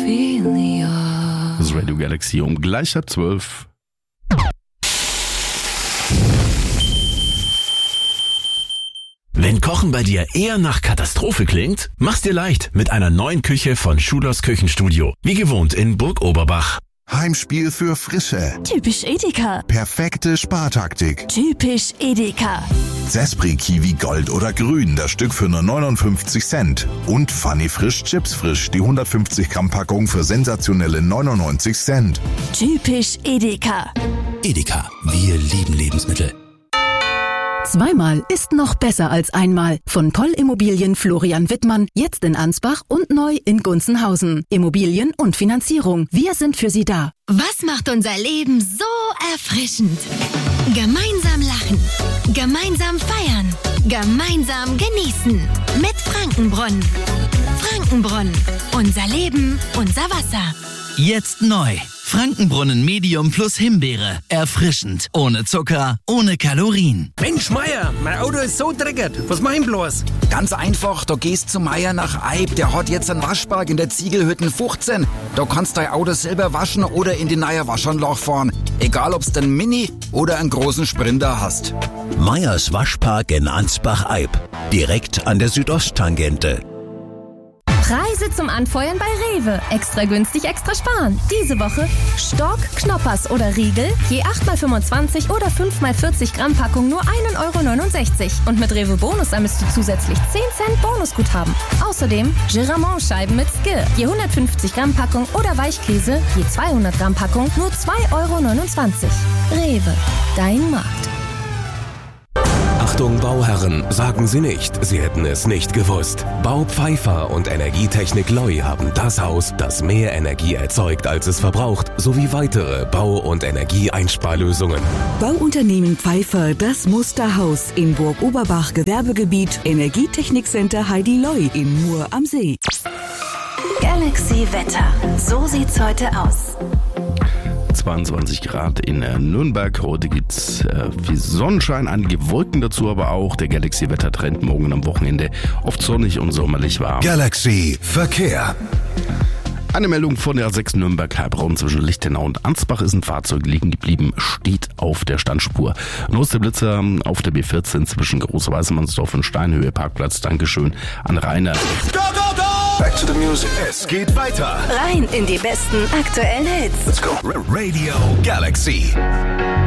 Das ist Radio Galaxy um gleich 11:30. Wenn Kochen bei dir eher nach Katastrophe klingt, mach's dir leicht mit einer neuen Küche von Schulers Küchenstudio. Wie gewohnt in Burg Oberbach. Heimspiel für Frische. Typisch Edeka. Perfekte Spartaktik. Typisch Edeka. Zespri Kiwi Gold oder Grün, das Stück für nur 59 Cent. Und Funny Frisch Chips Frisch, die 150 Gramm Packung für sensationelle 99 Cent. Typisch Edeka. Edeka, wir lieben Lebensmittel. Zweimal ist noch besser als einmal. Von Poll Immobilien Florian Wittmann, jetzt in Ansbach und neu in Gunzenhausen. Immobilien und Finanzierung, wir sind für Sie da. Was macht unser Leben so erfrischend? Gemeinsam lachen, gemeinsam feiern, gemeinsam genießen. Mit Frankenbrunnen. Frankenbrunnen, unser Leben, unser Wasser. Jetzt neu. Frankenbrunnen Medium plus Himbeere. Erfrischend. Ohne Zucker, ohne Kalorien. Mensch, Meier, mein Auto ist so dreckig. Was mach ich bloß? Ganz einfach, du gehst zu Meier nach Eib. Der hat jetzt einen Waschpark in der Ziegelhütten 15. Da kannst dein Auto selber waschen oder in die neue Waschanlage fahren. Egal, ob's den Mini oder einen großen Sprinter hast. Meyers Waschpark in Ansbach-Eib. Direkt an der Südosttangente. Preise zum Anfeuern bei Rewe. Extra günstig, extra sparen. Diese Woche Stork, Knoppers oder Riegel, je 8x25 oder 5x40 Gramm Packung nur 1,69 €. Und mit Rewe Bonus ermisst du zusätzlich 10 Cent Bonusguthaben. Außerdem Giramont-Scheiben mit Skir, je 150 Gramm Packung oder Weichkäse, je 200 Gramm Packung nur 2,29 €. Rewe, dein Markt. Achtung Bauherren, sagen Sie nicht, Sie hätten es nicht gewusst. Bau Pfeiffer und Energietechnik Loi haben das Haus, das mehr Energie erzeugt, als es verbraucht, sowie weitere Bau- und Energieeinsparlösungen. Bauunternehmen Pfeiffer, das Musterhaus in Burg Oberbach Gewerbegebiet, Energietechnikcenter Heidi Loi in Mur am See. Galaxy Wetter. So sieht's heute aus. 22 Grad in Nürnberg. Heute gibt's viel Sonnenschein, einige Wolken dazu, aber auch der Galaxy-Wettertrend morgen am Wochenende oft sonnig und sommerlich warm. Galaxy Verkehr. Eine Meldung von der A6 Nürnberg-Heilbronn zwischen Lichtenau und Ansbach ist ein Fahrzeug liegen geblieben, steht auf der Standspur. Los der Blitzer auf der B14 zwischen Groß-Weißmannsdorf und Steinhöhe Parkplatz. Dankeschön an Rainer. Go, go, go! Back to the music. Es geht weiter. Rein in die besten aktuellen Hits. Let's go. Radio Galaxy.